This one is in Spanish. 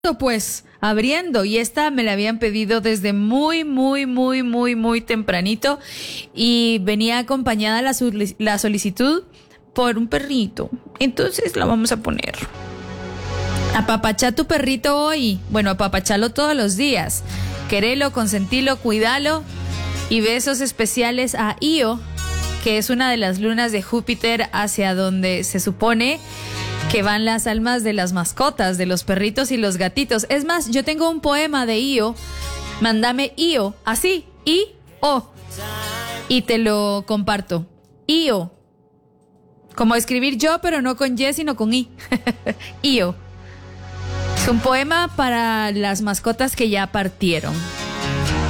Pues abriendo, y esta me la habían pedido desde muy tempranito, y venía acompañada la solicitud por un perrito. Entonces la vamos a poner. Apapachá tu perrito hoy. Bueno, apapachalo todos los días. Querelo, consentilo, cuidalo. Y besos especiales a Io, que es una de las lunas de Júpiter hacia donde se supone que van las almas de las mascotas, de los perritos y los gatitos. Es más, yo tengo un poema de Io. Mándame Io, así, I-O, y te lo comparto. Io, como escribir yo, pero no con Y, sino con I. Io. Es un poema para las mascotas que ya partieron.